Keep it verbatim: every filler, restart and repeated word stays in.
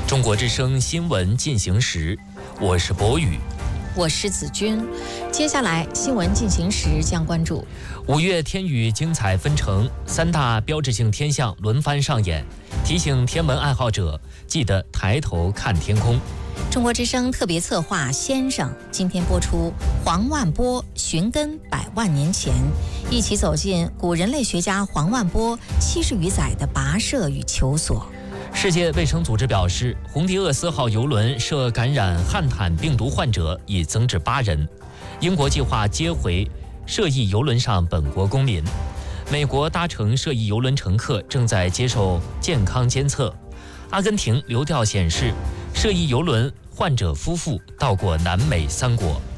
中国之声新闻进行时，我是博宇， 我是子君。接下来新闻进行时将关注： 五月天宇精彩纷呈，三大标志性天象轮番上演，提醒天文爱好者记得抬头看天空。 中国之声特别策划《先生》今天播出黄万波寻根百万年前，一起走进古人类学家黄万波七十余载的跋涉与求索。 世界卫生组织表示，红迪厄斯号邮轮涉感染汉坦病毒患者已增至八人。英国计划接回涉疫邮轮上本国公民。美国搭乘涉疫邮轮乘客正在接受健康监测。阿根廷流调显示，涉疫邮轮患者夫妇到过南美三国。